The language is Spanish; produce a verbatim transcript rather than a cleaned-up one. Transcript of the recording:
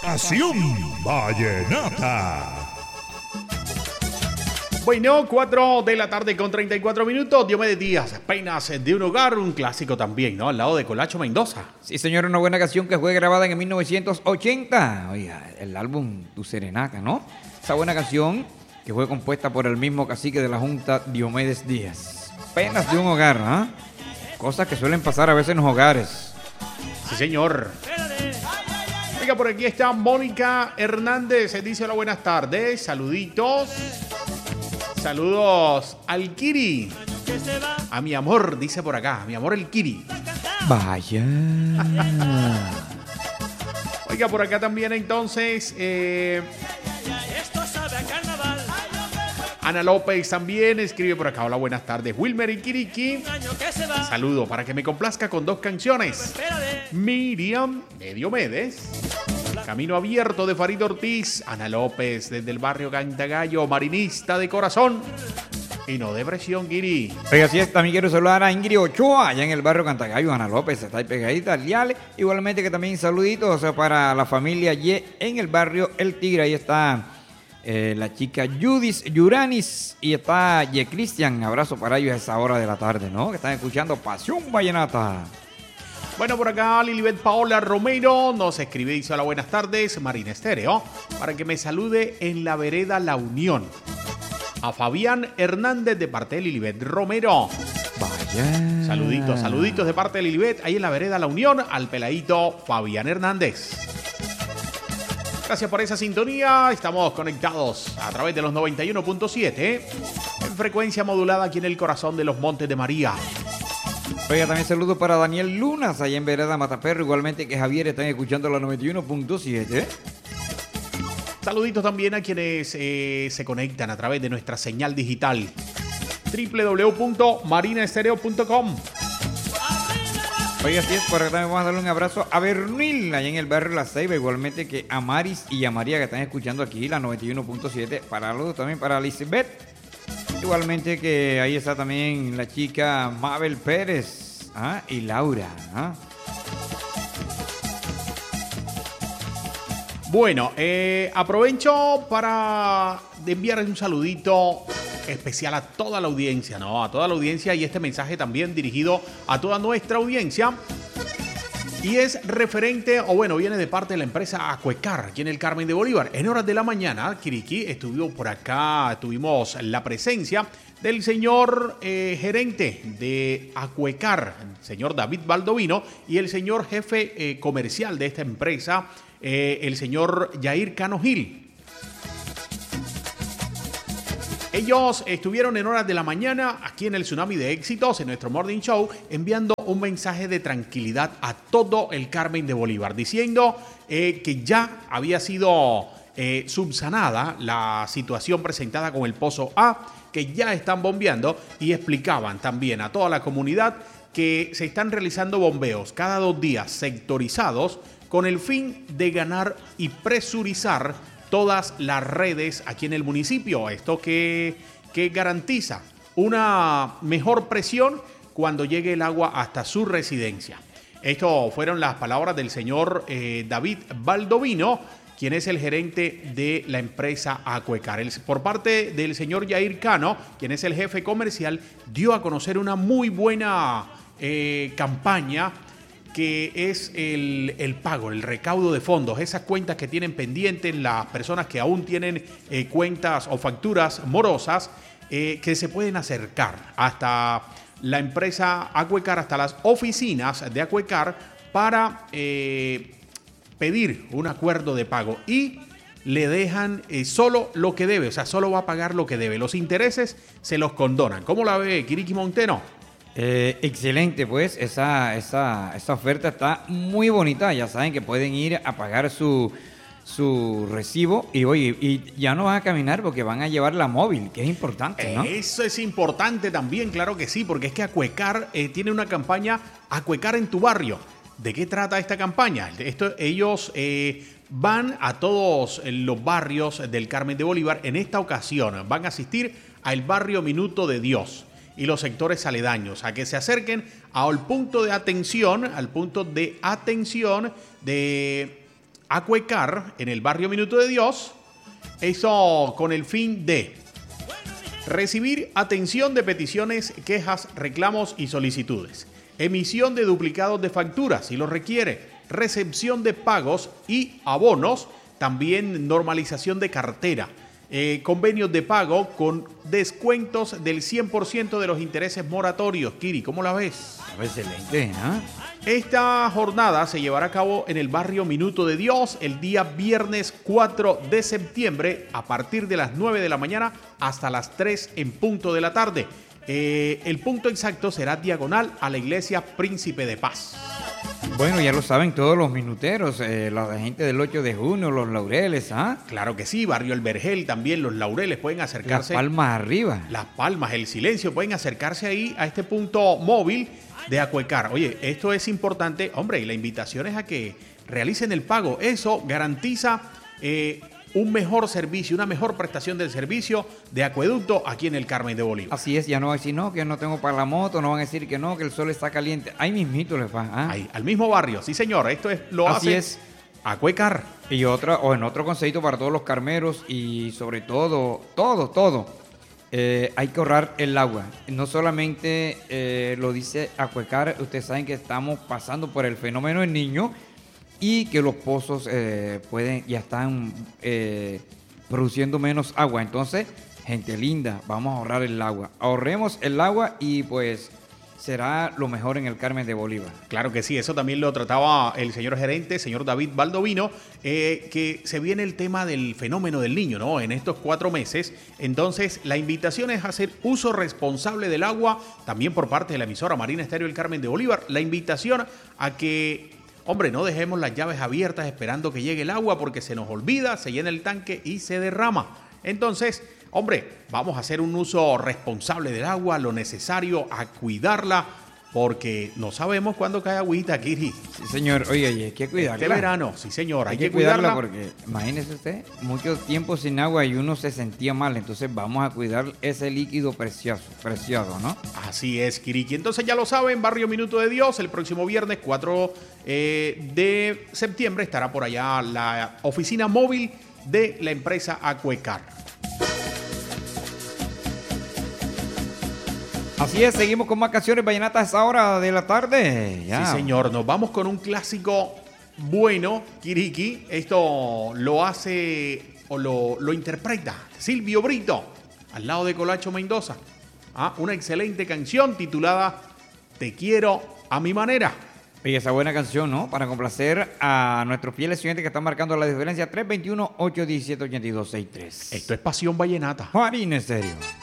Pasión Vallenata. Bueno, cuatro de la tarde con treinta y cuatro minutos. Diomedes Díaz, Penas de un hogar, un clásico también, ¿no? Al lado de Colacho Mendoza. Sí, señor, una buena canción que fue grabada en mil novecientos ochenta. Oiga, el álbum Tu Serenaca, ¿no? Esa buena canción que fue compuesta por el mismo cacique de la Junta, Diomedes Díaz. Penas de un hogar, ¿ah? ¿eh? Cosas que suelen pasar a veces en los hogares. Sí, señor. Oiga, por aquí está Mónica Hernández. Dice hola, buenas tardes. Saluditos. Saludos al Kiri. A mi amor, dice por acá. Mi amor, el Kiri. Vaya. Oiga, por acá también entonces. Eh, Ana López también escribe por acá. Hola, buenas tardes. Wilmer y Kiriki. Saludo para que me complazca con dos canciones. Miriam de Diomedes. Camino Abierto de Farid Ortiz. Ana López desde el barrio Cantagallo. Marinista de corazón. Y no de presión, Kiri. Oiga, así es, también quiero saludar a Ingrid Ochoa, allá en el barrio Cantagallo. Ana López está ahí pegadita, Liale. Igualmente que también saluditos, o sea, para la familia Ye en el barrio El Tigre. Ahí está eh, la chica Judis Yuranis y está Ye Cristian. Abrazo para ellos a esa hora de la tarde, ¿no? Que están escuchando Pasión Vallenata. Bueno, por acá Lilibet Paola Romero nos escribe y dice hola, buenas tardes, Marina Estéreo, para que me salude en la vereda La Unión. A Fabián Hernández de parte de Lilibet Romero. Vaya. Saluditos, saluditos de parte de Lilibet, ahí en la vereda La Unión, al peladito Fabián Hernández. Gracias por esa sintonía, estamos conectados a través de los noventa y uno punto siete, en frecuencia modulada aquí en el corazón de los Montes de María. Oiga, también saludo para Daniel Lunas, allá en Vereda Mataperro, igualmente que Javier están escuchando la noventa y uno punto siete. Saluditos también a quienes eh, se conectan a través de nuestra señal digital doble u doble u doble u punto marina estereo punto com. Oiga, así es, por acá también vamos a darle un abrazo a Bernil, allá en el barrio La Ceiba, igualmente que a Maris y a María que están escuchando aquí la noventa y uno punto siete. Para los también para Lisbeth. Igualmente que ahí está también la chica Mabel Pérez, ¿ah? Y Laura. ¿ah? Bueno, eh, aprovecho para enviarles un saludito especial a toda la audiencia, ¿no? A toda la audiencia y este mensaje también dirigido a toda nuestra audiencia. Y es referente, o bueno, viene de parte de la empresa Acuecar, aquí en el Carmen de Bolívar. En horas de la mañana, Kiriki, estuvo por acá, tuvimos la presencia del señor eh, gerente de Acuecar, el señor David Baldovino, y el señor jefe eh, comercial de esta empresa, eh, el señor Yair Cano Gil. Ellos estuvieron en horas de la mañana aquí en el Tsunami de Éxitos, en nuestro Morning Show, enviando un mensaje de tranquilidad a todo el Carmen de Bolívar, diciendo eh, que ya había sido eh, subsanada la situación presentada con el Pozo A, que ya están bombeando, y explicaban también a toda la comunidad que se están realizando bombeos cada dos días sectorizados con el fin de ganar y presurizar todas las redes aquí en el municipio. Esto que, que garantiza una mejor presión cuando llegue el agua hasta su residencia. Esto fueron las palabras del señor eh, David Baldovino, quien es el gerente de la empresa Acuecar. El, por parte del señor Yair Cano, quien es el jefe comercial, dio a conocer una muy buena eh, campaña que es el, el pago, el recaudo de fondos, esas cuentas que tienen pendientes las personas que aún tienen eh, cuentas o facturas morosas, eh, que se pueden acercar hasta la empresa Acuecar, hasta las oficinas de Acuecar para eh, pedir un acuerdo de pago y le dejan eh, solo lo que debe, o sea, solo va a pagar lo que debe. Los intereses se los condonan. ¿Cómo la ve, Kiriki Monteno? Eh, excelente, pues esa, esa, esa oferta está muy bonita. Ya saben que pueden ir a pagar su, su recibo y oye, y ya no van a caminar porque van a llevar la móvil, que es importante, ¿no? Eso es importante también, claro que sí, porque es que Acuecar eh, tiene una campaña Acuecar en tu barrio. ¿De qué trata esta campaña? Esto, ellos eh, van a todos los barrios del Carmen de Bolívar. En esta ocasión van a asistir al barrio Minuto de Dios y los sectores aledaños, a que se acerquen al punto de atención, al punto de atención de Acuecar en el barrio Minuto de Dios. Eso con el fin de recibir atención de peticiones, quejas, reclamos y solicitudes. Emisión de duplicados de facturas si lo requiere. Recepción de pagos y abonos. También normalización de cartera. Eh, convenios de pago con descuentos del cien por ciento de los intereses moratorios. Kiri, ¿cómo la ves? Excelente, ¿eh? Esta jornada se llevará a cabo en el barrio Minuto de Dios el día viernes cuatro de septiembre a partir de las nueve de la mañana hasta las tres en punto de la tarde. Eh, el punto exacto será diagonal a la iglesia Príncipe de Paz. Bueno, ya lo saben todos los minuteros, eh, la gente del ocho de junio, los Laureles, ¿ah? Claro que sí, barrio El Vergel, también los Laureles pueden acercarse. Las Palmas arriba. Las Palmas, el Silencio, pueden acercarse ahí a este punto móvil de Acuecar. Oye, esto es importante, hombre, y la invitación es a que realicen el pago. Eso garantiza eh, un mejor servicio, una mejor prestación del servicio de acueducto aquí en el Carmen de Bolívar. Así es, ya no van a decir no, que no tengo para la moto, no van a decir que no, que el sol está caliente. Ahí mismito les va. ¿Ah? Ahí, al mismo barrio, sí señor, esto es lo Así hace es. Acuecar. Y otra, o en otro consejito para todos los carmeros y sobre todo, todo, todo, eh, hay que ahorrar el agua. No solamente eh, lo dice Acuecar, ustedes saben que estamos pasando por el fenómeno del Niño y que los pozos eh, pueden ya están eh, produciendo menos agua. Entonces, gente linda, vamos a ahorrar el agua. Ahorremos el agua y pues será lo mejor en el Carmen de Bolívar. Claro que sí, eso también lo trataba el señor gerente, señor David Baldovino, eh, que se viene el tema del fenómeno del Niño, ¿no? En estos cuatro meses. Entonces, la invitación es hacer uso responsable del agua, también por parte de la emisora Marina Estéreo del Carmen de Bolívar. La invitación a que, hombre, no dejemos las llaves abiertas esperando que llegue el agua porque se nos olvida, se llena el tanque y se derrama. Entonces, hombre, vamos a hacer un uso responsable del agua, lo necesario, a cuidarla, porque no sabemos cuándo cae agüita, Kiri. Sí, señor. Oye, oye, hay que cuidarla. Este verano, sí, señor, hay, Hay que, que cuidarla cuidarla. porque, imagínese usted, mucho tiempo sin agua y uno se sentía mal. Entonces vamos a cuidar ese líquido precioso, precioso, ¿no? Así es, Kiriki. Entonces ya lo saben, Barrio Minuto de Dios, el próximo viernes cuatro eh, de septiembre estará por allá la oficina móvil de la empresa Acuecar. Así es, seguimos con más canciones vallenatas a esa hora de la tarde. Ya. Sí, señor. Nos vamos con un clásico bueno, Kiriki. Esto lo hace o lo, lo interpreta Silvio Brito, al lado de Colacho Mendoza. Ah, una excelente canción titulada Te quiero a mi manera. Y esa buena canción, ¿no? Para complacer a nuestros fieles oyentes que están marcando la diferencia tres dos uno, ocho uno siete, ocho dos seis tres. Esto es Pasión Vallenata. Marina Estéreo.